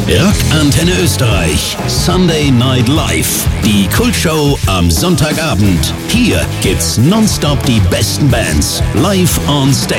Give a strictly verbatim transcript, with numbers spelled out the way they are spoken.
Rock Antenne Österreich. Sunday Night Live. Die Kultshow am Sonntagabend. Hier gibt's nonstop die besten Bands live on stage.